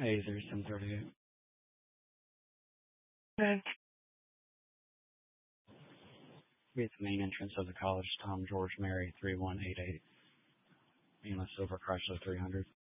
A3738. Okay. Be at the main entrance of the college, Tom George Mary 3188. In a silver Chrysler 300.